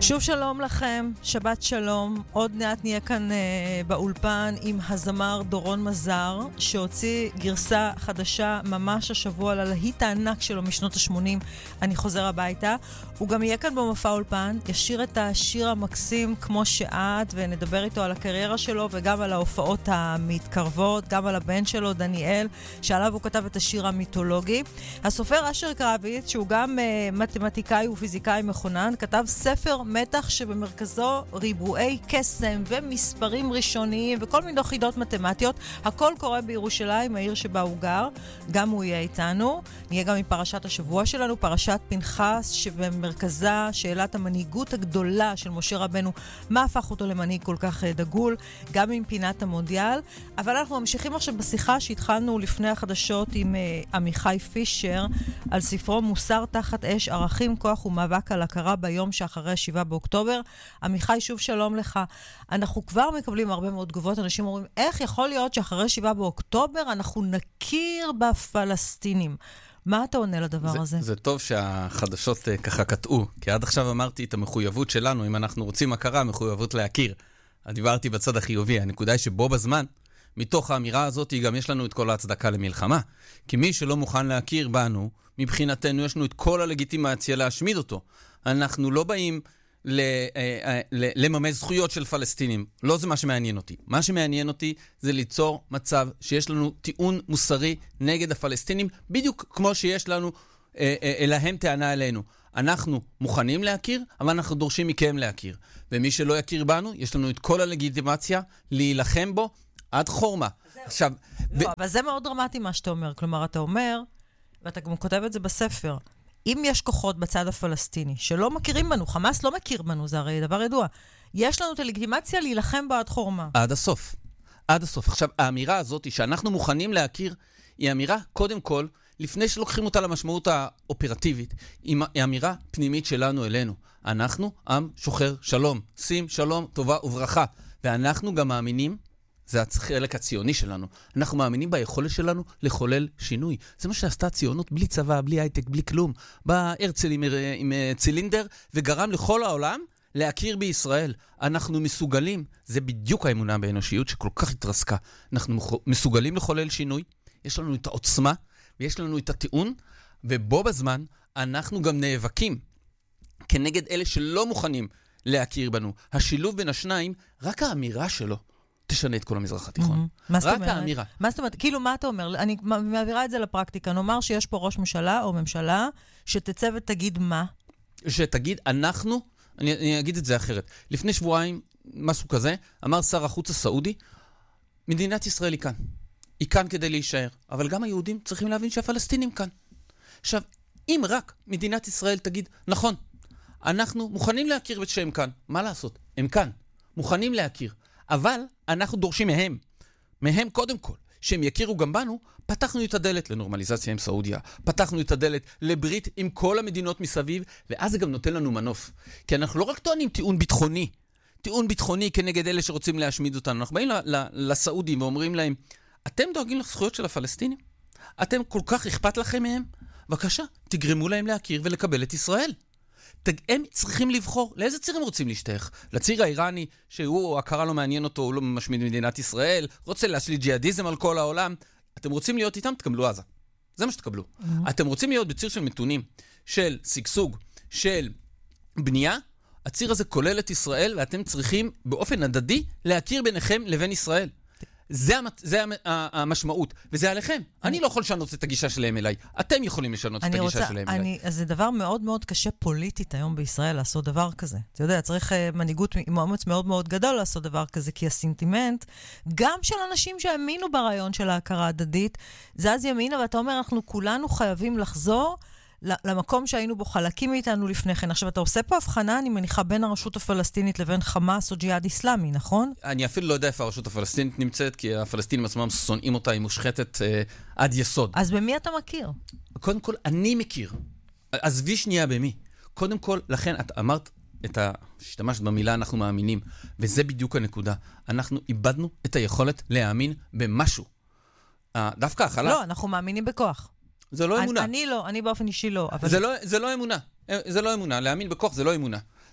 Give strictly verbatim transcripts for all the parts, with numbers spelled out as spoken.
שוב שלום לכם, שבת שלום. עוד מעט נהיה כאן אה, באולפן עם הזמר דורון מזר, שהוציא גרסה חדשה ממש השבוע ללהיט הענק שלו משנות ה-שמונים, אני חוזר הביתה. הוא גם יהיה כאן במופע אולפן, ישיר את השיר המקסים כמו שאת, ונדבר איתו על הקריירה שלו וגם על ההופעות המתקרבות, גם על הבן שלו דניאל, שעליו הוא כתב את השיר המיתולוגי. הסופר אשר קרביץ, שהוא גם אה, מתמטיקאי ופיזיקאי מכונן, כתב ספר מתח שבמרכזו ריבועי קסם ומספרים ראשוניים וכל מיני חידות מתמטיות. הכל קורה בירושלים, העיר שבה הוא גר. גם הוא יהיה איתנו. נהיה גם מפרשת השבוע שלנו, פרשת פנחס, שבמרכזה שאלת המנהיגות הגדולה של משה רבנו, מה הפך אותו למנהיג כל כך דגול, גם עם פינת המונדיאל. אבל אנחנו ממשיכים עכשיו בשיחה שהתחלנו לפני החדשות עם uh, עמיחי פישר על ספרו מוסר תחת אש, ערכים, כוח ומאבק על הכרה ביום שאחרי שבעה באוקטובר. עמיחי, שוב שלום לך. אנחנו כבר מקבלים הרבה מאוד תגובות, אנשים אומרים, איך יכול להיות שאחרי שבעה באוקטובר אנחנו נכיר בפלסטינים? מה אתה עונה לדבר זה, הזה? זה טוב שהחדשות uh, ככה קטעו, כי עד עכשיו אמרתי את המחויבות שלנו, אם אנחנו רוצים הכרה, מחויבות להכיר. דיברתי בצד החיובי, הנקודה היא שבו בזמן, מתוך האמירה הזאת גם יש לנו את כל ההצדקה למלחמה. כי מי שלא מוכן להכיר בנו, מבחינתנו יש לנו את כל הלגיטימציה להשמיד אותו. אנחנו לא באים לממש זכויות של פלסטינים. לא זה מה שמעניין אותי. מה שמעניין אותי זה ליצור מצב שיש לנו טיעון מוסרי נגד הפלסטינים, בדיוק כמו שיש לנו להם טענה אלינו. אנחנו מוכנים להכיר, אבל אנחנו דורשים מכם להכיר. ומי שלא יכיר בנו, יש לנו את כל הלגיטימציה להילחם בו עד חורמה. עכשיו, לא, אבל זה מאוד דרמטי מה שאתה אומר. כלומר, אתה אומר, ואתה גם כותב את זה בספר, אם יש כוחות בצד הפלסטיני שלא מכירים בנו, חמאס לא מכיר בנו, זה הרי דבר ידוע, יש לנו את הלגיטימציה להילחם בה עד חורמה. עד הסוף. עד הסוף. עכשיו, האמירה הזאת שאנחנו מוכנים להכיר, היא אמירה, קודם כל, לפני שלוקחים אותה למשמעות האופרטיבית, היא אמירה פנימית שלנו אלינו. אנחנו עם שוחר שלום. שים שלום, טובה וברכה. ואנחנו גם מאמינים, זה החלק הציוני שלנו. אנחנו מאמינים ביכולת שלנו לחולל שינוי. זה מה שעשתה הציונות בלי צבא, בלי הייטק, בלי כלום. בא הרצל עם, עם צילינדר וגרם לכל העולם להכיר בישראל. אנחנו מסוגלים, זה בדיוק האמונה באנושיות שכל כך התרסקה. אנחנו מסוגלים לחולל שינוי, יש לנו את העוצמה ויש לנו את הטיעון, ובו בזמן אנחנו גם נאבקים כנגד אלה שלא מוכנים להכיר בנו. השילוב בין השניים, רק האמירה שלו, תשנה את כל המזרח התיכון. רק האמירה. מה זאת אומרת? כאילו, מה אתה אומר? אני מעבירה את זה לפרקטיקה. נאמר שיש פה ראש ממשלה או ממשלה שתצא ותגיד מה? שתגיד, אנחנו, אני, אני אגיד את זה אחרת. לפני שבועיים, משהו כזה, אמר שר החוץ הסעודי, מדינת ישראל היא כאן. היא כאן כדי להישאר. אבל גם היהודים צריכים להבין שהפלסטינים כאן. עכשיו, אם רק מדינת ישראל תגיד, נכון, אנחנו מוכנים להכיר את שהם כאן. מה לעשות? הם כאן. מוכנים להכיר. אבל אנחנו דורשים מהם, מהם קודם כל, שהם יכירו גם בנו, פתחנו את הדלת לנורמליזציה עם סעודיה, פתחנו את הדלת לברית עם כל המדינות מסביב, ואז זה גם נותן לנו מנוף. כי אנחנו לא רק טוענים טיעון ביטחוני, טיעון ביטחוני כנגד אלה שרוצים להשמיד אותנו. אנחנו באים לסעודים ואומרים להם, אתם דואגים לזכויות של הפלסטינים? אתם כל כך אכפת לכם מהם? בבקשה, תגרמו להם להכיר ולקבל את ישראל. הם צריכים לבחור, לאיזה ציר הם רוצים להשתייך? לציר האיראני, שהוא, הכרה לא מעניין אותו, הוא לא משמיד מדינת ישראל, רוצה להשליט ג'יהאדיזם על כל העולם. אתם רוצים להיות איתם? תקבלו עזה. זה מה שתקבלו. Mm-hmm. אתם רוצים להיות בציר של מתונים, של סגסוג, של בנייה, הציר הזה כולל את ישראל, ואתם צריכים באופן הדדי להכיר ביניכם לבין ישראל. זה, המת... זה המשמעות, וזה עליכם. אני לא יכול לשנות את הגישה שלהם אליי. אתם יכולים לשנות את הגישה רוצה, שלהם אני, אליי. אז זה דבר מאוד מאוד קשה פוליטית היום בישראל לעשות דבר כזה. אתה יודע, צריך uh, מנהיגות עם מאמץ מאוד מאוד גדול לעשות דבר כזה, כי הסנטימנט, גם של אנשים שהאמינו ברעיון של ההכרה הדדית, זה אז ימינה, ואתה אומר, אנחנו כולנו חייבים לחזור למקום שהיינו בו חלקים מאיתנו לפני כן. עכשיו, אתה עושה פה הבחנה, אני מניחה, בין הרשות הפלסטינית לבין חמאס או ג'יהאד איסלאמי, נכון? אני אפילו לא יודע איפה הרשות הפלסטינית נמצאת, כי הפלסטינים עצמם שונאים אותה, היא מושחתת אה, עד יסוד. אז במי אתה מכיר? קודם כל, אני מכיר. עזבי שנייה במי. קודם כל, לכן, את אמרת את השתמשת במילה אנחנו מאמינים, וזה בדיוק הנקודה. אנחנו איבדנו את היכולת להאמין במשהו. דווקא החלה... לא, אנחנו מאמינים בכוח. זה לא אמונה. אני לא, אני באופן אישי לא. זה לא, זה לא אמונה. זה לא אמונה. להאמין בכוח זה לא אמונה.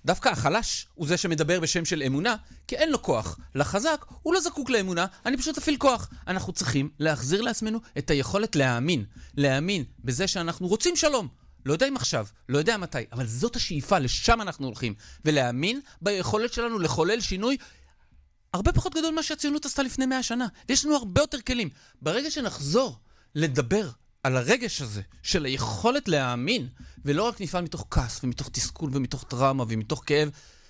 דווקא החלש הוא זה שמדבר בשם של אמונה, כי אין לו כוח. לחזק, הוא לא זקוק לאמונה, אני פשוט אפעיל כוח. אנחנו צריכים להחזיר לעצמנו את היכולת להאמין. להאמין בזה שאנחנו רוצים שלום. לא יודע אם עכשיו, לא יודע מתי, אבל זאת השאיפה, לשם אנחנו הולכים. ולהאמין ביכולת שלנו לחולל שינוי הרבה פחות גדול מה שהציונות עשתה לפני מאה שנה. ויש לנו הרבה יותר כלים. ברגע שנחזור לדבר על הרגש הזה של היכולת להאמין, ולא רק נפעל מתוך כעס ומתוך תסכול ומתוך טראומה ומתוך כאב,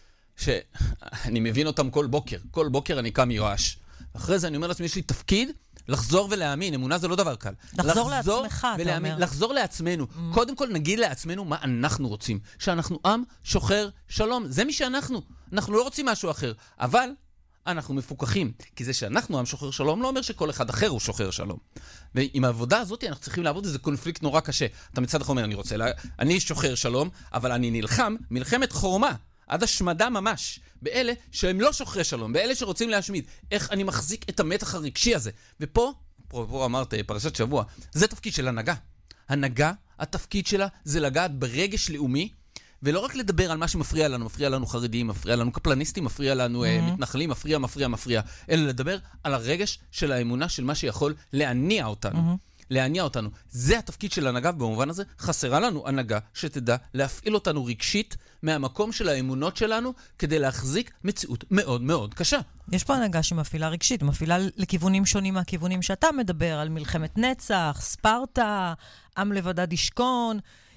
שאני מבין אותם כל בוקר. כל בוקר אני קם מיואש. אחרי זה אני אומר לעצמי, יש לי תפקיד לחזור ולהאמין. אמונה זה לא דבר קל. לחזור לעצמך, אתה אומר. לחזור לעצמנו. Mm. קודם כל נגיד לעצמנו מה אנחנו רוצים. שאנחנו עם שוחר שלום. זה מי שאנחנו. אנחנו לא רוצים משהו אחר. אבל אנחנו מפוקחים. כי זה שאנחנו עם שוחר שלום לא אומר שכל אחד אחר הוא שוחר שלום. ועם העבודה הזאת אנחנו צריכים לעבוד איזה קונפליקט נורא קשה. אתה מצד אחד אומר, אני רוצה, לה... אני שוחר שלום, אבל אני נלחם מלחמת חורמה. עד השמדה ממש, באלה שהם לא שוחרי שלום, באלה שרוצים להשמיד. איך אני מחזיק את המתח הרגשי הזה? ופה, פה, פה אמרת, פרשת שבוע, זה תפקיד של הנהגה. הנהגה, התפקיד שלה זה לגעת ברגש לאומי, ולא רק לדבר על מה שמפריע לנו, מפריע לנו חרדים, מפריע לנו קפלניסטים, מפריע לנו mm-hmm. מתנחלים, מפריע, מפריע, מפריע, אלא לדבר על הרגש של האמונה של מה שיכול להניע אותנו. Mm-hmm. להניע אותנו. זה התפקיד של הנהגה, במובן הזה חסרה לנו הנהגה שתדע להפעיל אותנו רגשית מהמקום של האמונות שלנו, כדי להחזיק מציאות מאוד מאוד קשה. יש פה הנהגה שמפעילה רגשית, מפעילה לכיוונים שונים מהכיוונים שאתה מדבר, על מלחמת נצח, ספרטה, עם לבדד ישכון.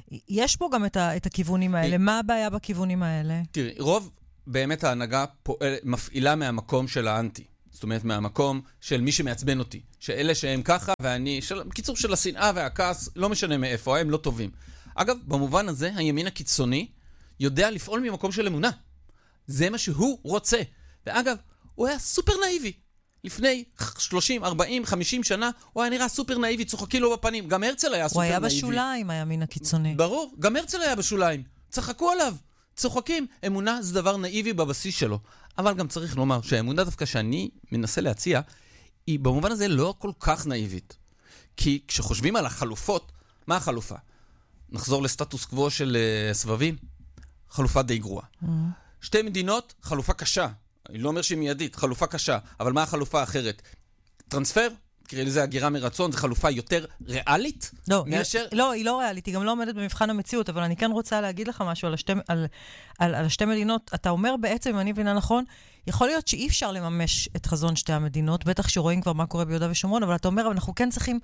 יש פה גם את, ה- את הכיוונים האלה. מה הבעיה בכיוונים האלה? תראי, רוב באמת ההנהגה פועל, מפעילה מהמקום של האנטי. זאת אומרת, מהמקום של מי שמעצבן אותי. שאלה שהם ככה, ואני, של, בקיצור של השנאה והכעס, לא משנה מאיפה, הם לא טובים. אגב, במובן הזה, הימין הקיצוני יודע לפעול ממקום של אמונה. זה מה שהוא רוצה. ואגב, הוא היה סופר נאיבי. לפני שלושים, ארבעים, חמישים שנה, הוא היה נראה סופר נאיבי, צוחקים לו בפנים. גם הרצל היה סופר נאיבי. הוא היה בשוליים, הימין הקיצוני. ברור, גם הרצל היה בשוליים. צחקו עליו. צוחקים. אמונה זה דבר נאיבי בבסיס שלו. אבל גם צריך לומר שהאמונה דווקא שאני מנסה להציע, היא במובן הזה לא כל כך נאיבית. כי כשחושבים על החלופות, מה החלופה? נחזור לסטטוס קוו של uh, סבבים, חלופה די גרועה. Mm-hmm. שתי מדינות, חלופה קשה. אני לא אומר שהיא מיידית, חלופה קשה. אבל מה החלופה האחרת? טרנספר? קראי לזה הגירה מרצון, זו חלופה יותר ריאלית? לא, מאשר... היא, לא, היא לא ריאלית, היא גם לא עומדת במבחן המציאות, אבל אני כן רוצה להגיד לך משהו על השתי, על, על, על השתי מדינות. אתה אומר בעצם, אם אני מבינה נכון, יכול להיות שאי אפשר לממש את חזון שתי המדינות, בטח שרואים כבר מה קורה ביהודה ושומרון, אבל אתה אומר, אנחנו כן צריכים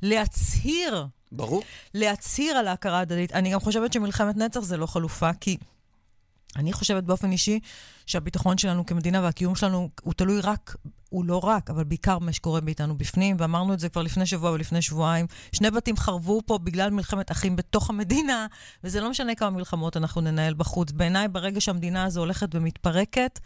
להצהיר, ברור. להצהיר על ההכרה הדדית. אני גם חושבת שמלחמת נצח זה לא חלופה, כי אני חושבת באופן אישי שהביטחון שלנו כמדינה והקיום שלנו הוא תלוי רק, הוא לא רק, אבל בעיקר מה שקורה באיתנו בפנים, ואמרנו את זה כבר לפני שבוע ולפני שבועיים. שני בתים חרבו פה בגלל מלחמת אחים בתוך המדינה, וזה לא משנה כמה מלחמות אנחנו ננהל בחוץ. בעיניי, ברגע שהמדינה הזו הולכת ומתפרקת,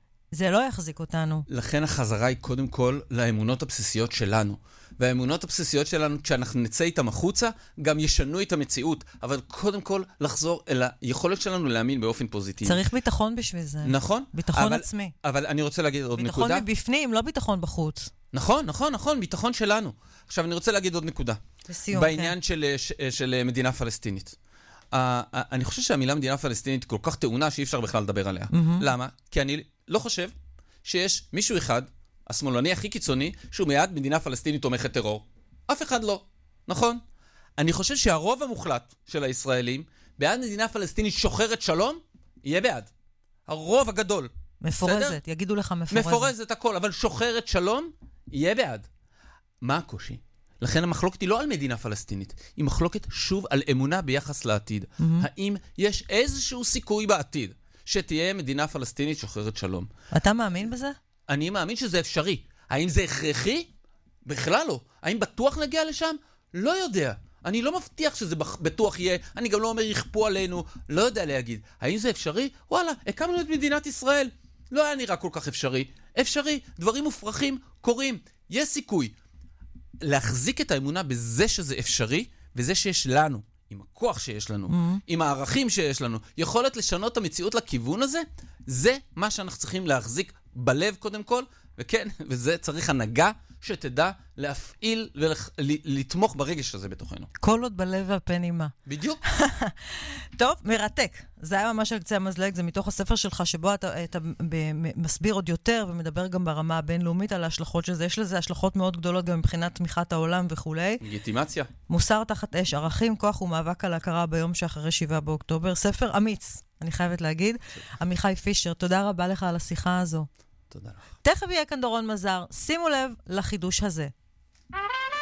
זה לא יחזיק אותנו. לכן החזרה היא קודם כל לאמונות הבסיסיות שלנו. והאמונות הבסיסיות שלנו, כשאנחנו נצא איתם החוצה, גם ישנו את המציאות. אבל קודם כל לחזור אל היכולת שלנו להאמין באופן פוזיטיבי. צריך ביטחון בשביל זה. נכון. ביטחון אבל, עצמי. אבל אני רוצה להגיד עוד ביטחון נקודה. ביטחון מבפנים, לא ביטחון בחוץ. נכון, נכון, נכון, ביטחון שלנו. עכשיו אני רוצה להגיד עוד נקודה. לסיום, בעניין כן. של, של, של מדינה פלסטינית. Uh, uh, אני חושב שהמילה מדינה פלסטינית כל כך טעונה שאי אפשר בכלל לדבר עליה. Mm-hmm. למה? כי אני לא חושב שיש מישהו אחד, השמאלני הכי קיצוני, שהוא מיד מדינה פלסטינית תומכת טרור. אף אחד לא. נכון? אני חושב שהרוב המוחלט של הישראלים, בעד מדינה פלסטינית שוחרת שלום, יהיה בעד. הרוב הגדול. מפורזת, בסדר? יגידו לך מפורזת. מפורזת הכל, אבל שוחרת שלום, יהיה בעד. מה הקושי? לכן המחלוקת היא לא על מדינה פלסטינית, היא מחלוקת שוב על אמונה ביחס לעתיד. Mm-hmm. האם יש איזשהו סיכוי בעתיד שתהיה מדינה פלסטינית שוחרת שלום? אתה מאמין בזה? אני מאמין שזה אפשרי. האם זה הכרחי? בכלל לא. האם בטוח נגיע לשם? לא יודע. אני לא מבטיח שזה בטוח יהיה, אני גם לא אומר יכפו עלינו, לא יודע להגיד. האם זה אפשרי? וואלה, הקמנו את מדינת ישראל. לא היה נראה כל כך אפשרי. אפשרי, דברים מופרכים קורים. יש סיכוי. להחזיק את האמונה בזה שזה אפשרי, וזה שיש לנו, עם הכוח שיש לנו, mm-hmm. עם הערכים שיש לנו, יכולת לשנות את המציאות לכיוון הזה, זה מה שאנחנו צריכים להחזיק בלב קודם כל, וכן, וזה צריך הנהגה שתדע להפעיל ולתמוך ברגש הזה בתוכנו. כל עוד בלב והפה נימה. בדיוק. טוב, מרתק. זה היה ממש על קצה המזלג, זה מתוך הספר שלך, שבו אתה, אתה מסביר עוד יותר, ומדבר גם ברמה הבינלאומית על ההשלכות של זה. יש לזה השלכות מאוד גדולות גם מבחינת תמיכת העולם וכולי. לגיטימציה. מוסר תחת אש, ערכים, כוח ומאבק על הכרה ביום שאחרי שבעה באוקטובר. ספר אמיץ, אני חייבת להגיד. עמיחי פישר, תודה רבה לך על השיחה הזו. תודה לך. תכף יהיה כאן דורון מזר, שימו לב לחידוש הזה.